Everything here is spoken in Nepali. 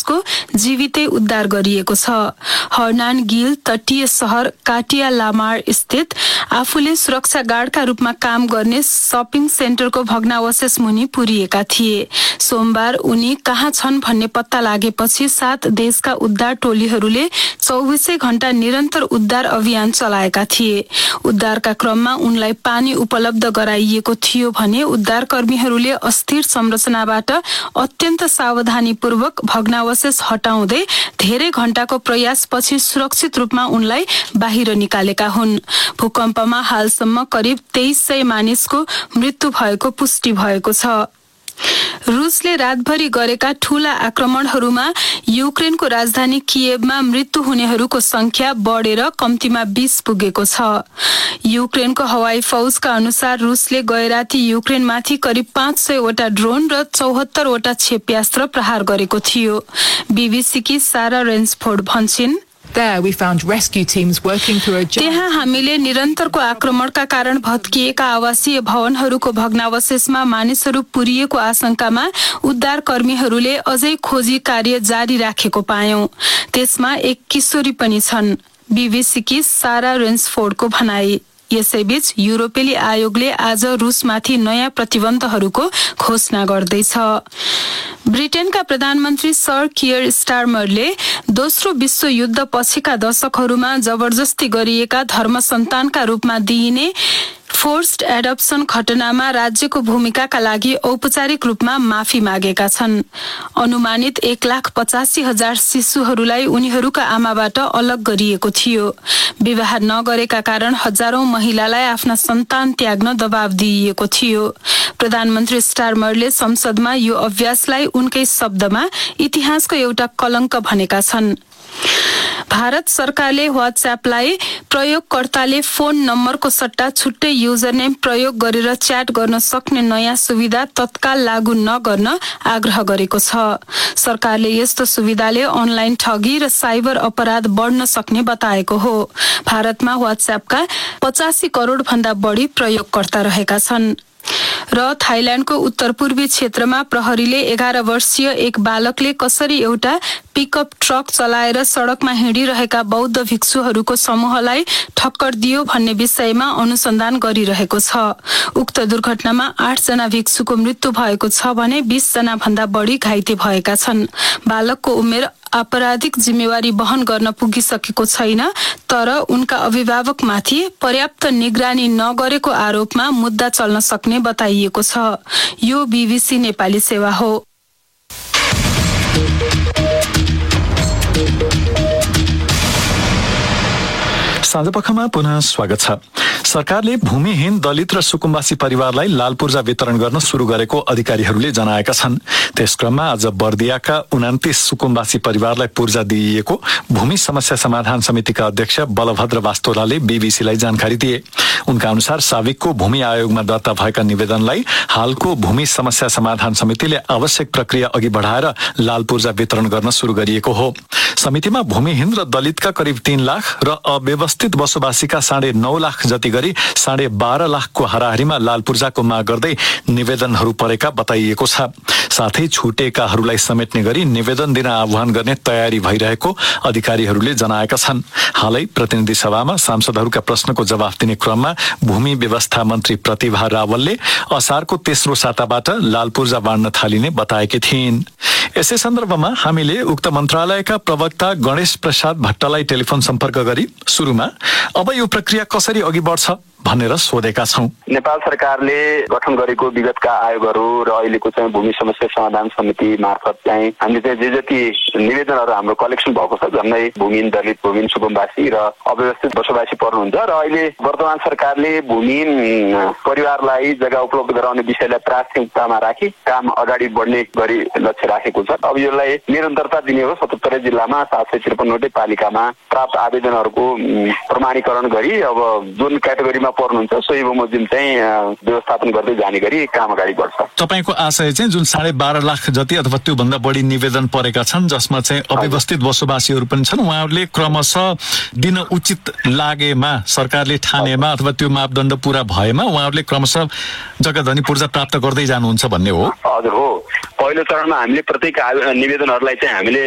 मानिसको जीवितै उद्धार गरिएको छ। हर्नान गिल तटीय शहर काटिया लामार स्थित आफूले सुरक्षा गार्डका रूपमा काम गर्ने शपिङ सेन्टरको भग्नावशेष मुनि पुरिएका थिए। सोमबार उनी कहाँ छन् भन्ने पत्ता लागेपछि 7 देशका उद्धार टोलीहरूले 24 घण्टा निरन्तर उद्धार अभियान चलाएका थिए। उद्धारका क्रममा उनलाई पानी उपलब्ध गराइएको थियो भने उद्धारकर्मीहरूले अस्थिर संरचनाबाट अत्यन्त सावधानीपूर्वक भग्नावशेष हटाउँदै धेरै घण्टाको प्रयासपछि सुरक्षित रूपमा उनलाई बाहिर निकालेका हुन्। भूकम्पमा हालसम्म करिब 2300 मानिसको मृत्यु भएको पुष्टि भएको छ। रुसले रातभरि गरेका ठूला आक्रमणहरूमा युक्रेनको राजधानी कियेभमा मृत्यु हुनेहरूको संख्या बढेर कम्तीमा 20 पुगेको छ। युक्रेनको हवाई फौजका अनुसार रुसले गएराती युक्रेनमाथि करिब 500 वटा ड्रोन र 74 वटा क्षेप्यास्त्र प्रहार गरेको थियो। बीबीसीकी सारा रेन्सफोर्ड भन्छिन्, There we found rescue teams working through a त्यहाँ हामीले निरन्तरको आक्रमणका कारण भत्किएका आवासीय भवनहरूको भग्नावशेषमा मानिसहरू पुरिएको आशंकामा उद्धारकर्मीहरूले अझै खोजी कार्य जारी राखेको पायौं। त्यसमा एक किशोरी पनि छन्। बीबीसीकी सारा रेन्सफोर्डको भनाई। यसैबीच युरोपेली आयोगले आज रुसमाथि नयाँ प्रतिबन्धहरूको घोषणा गर्दैछ। ब्रिटेनका प्रधानमन्त्री सर कियर स्टारमरले दोस्रो विश्व युद्ध पछिका दशकहरूमा जबरजस्ती गरिएका धर्म सन्तानका रूपमा दिइने फोर्स्ड एडप्सन घटनामा राज्यको भूमिकाका लागि औपचारिक रूपमा माफी मागेका छन्। अनुमानित 1,85,000 शिशुहरूलाई उनीहरूका आमाबाट अलग गरिएको थियो। विवाह नगरेका कारण हजारौं महिलालाई आफ्ना सन्तान त्याग्न दबाव दिइएको थियो। प्रधानमन्त्री स्टारमरले संसदमा यो अभ्यासलाई उनकै शब्दमा इतिहासको एउटा कलङ्क भनेका छन्। भारत सरकारले व्हाट्सएपलाई प्रयोगकर्ताले फोन नम्बरको सट्टा छुट्टै युजरनेम प्रयोग गरेर च्याट गर्न सक्ने नयाँ सुविधा तत्काल लागू नगर्न आग्रह गरेको छ। सरकारले यस्तो सुविधाले अनलाइन ठगी र साइबर अपराध बढ्न सक्ने बताएको हो। भारतमा व्हाट्सएपका 85 करोड भन्दा बढी प्रयोगकर्ता रहेका छन्। र थाइल्याण्डको उत्तर पूर्वी क्षेत्रमा प्रहरीले 11 वर्षीय एक बालकले कसरी एउटा पिकअप ट्रक चलाएर सड़कमा हिँडिरहेका बौद्ध भिक्षुहरूको समूहलाई ठक्कर दियो भन्ने विषयमा अनुसन्धान गरिरहेको छ। उक्त दुर्घटनामा 8 जना भिक्षुको मृत्यु भएको छ भने 20 जना भन्दा बढी घाइते भएका छन्। बालकको उमेर आपराधिक जिम्मेवारी वहन गर्न पुगिसकेको छैन, तर उनका अभिभावकमाथि पर्याप्त निगरानी नगरेको आरोपमा मुद्दा चल्न सक्ने बताइएको छ। यो बीबीसी नेपाली सेवा हो। साँझपखमा पुनः स्वागत छ। सरकारले भूमिहीन दलित र सुकुम्बासी परिवारलाई लाल पूर्जा वितरण गर्न सुरु गरेको अधिकारीहरूले जनाएका छन्। त्यसक्रममा आज बर्दियाका 29 सुकुम्बासी परिवारलाई पूर्जा दिइएको भूमि समस्या समाधान समितिका अध्यक्ष बलभद्र वास्तोलाले बीबीसीलाई जानकारी दिए। उनका अनुसार साविकको भूमि आयोगमा दर्ता भएका निवेदनलाई हालको भूमि समस्या समाधान समितिले आवश्यक प्रक्रिया अघि बढाएर लाल पूर्जा वितरण गर्न सुरु गरिएको हो। समितिमा भूमिहीन र दलितका करिब 3 लाख र अव्यवस्थित बसोबासीका 9.5 लाख जति गरी 12.5 लाखको हाराहारीमा लाल पूर्जाको माग गर्दै निवेदनहरू परेका बताइएको छ। साथै छुटेकाहरूलाई समेट्ने गरी निवेदन दिन आह्वान गर्ने तयारी भइरहेको अधिकारीहरूले जनाएका छन्। हालै प्रतिनिधि सभामा सांसदहरूका प्रश्नको जवाफ दिने क्रममा भूमि व्यवस्था मन्त्री प्रतिभा रावलले असारको तेस्रो साताबाट लाल पूर्जा बाँड्न थालिने बताएकी थिइन्। यसै सन्दर्भमा हामीले उक्त मन्त्रालयका प्रवक्ता गणेश प्रसाद भट्टलाई टेलिफोन सम्पर्क गरी सुरुमा अब यो प्रक्रिया कसरी अघि बढ्छ भनेर सोधेका छौं। नेपाल सरकारले गठन गरेको विगतका आयोगहरू र अहिलेको चाहिँ भूमि समस्या समाधान समिति मार्फत चाहिँ हामीले चाहिँ जे जति निवेदनहरू हाम्रो कलेक्सन भएको छ, झन्डै भूमिहीन दलित, भूमिहीन सुकुम्बासी र अव्यवस्थित बसोबासी पर्नुहुन्छ र अहिले वर्तमान सरकारले भूमिहीन परिवारलाई जग्गा उपलब्ध गराउने विषयलाई प्राथमिकतामा राखी काम अगाडि बढ्ने गरी लक्ष्य राखेको छ। अब यसलाई निरन्तरता दिने हो। 77 जिल्लामा 753 पालिकामा प्राप्त आवेदनहरूको प्रमाणीकरण गरी अब जुन क्याटेगोरीमा पर्नुहुन्छ सोही बमोजिम चाहिँ व्यवस्थापन गर्दै जाने गरी काम अगाडि बढ्छ। तपाईको आशय चाहिँ जुन 12.5 लाख जति अथवा त्यो भन्दा बढी निवेदन परेका छन् जसमा चाहिँ अव्यवस्थित बसोबासीहरू पनि छन्, उहाँहरूले क्रमशः दिन उचित लागेमा सरकारले ठानेमा अथवा त्यो मापदण्ड पूरा भएमा उहाँहरूले क्रमशः जग्गाधनी पूर्जा प्राप्त गर्दै जानुहुन्छ भन्ने हो? हजुर हो। पहिलो चरणमा हामीले प्रत्येक निवेदनहरूलाई चाहिँ हामीले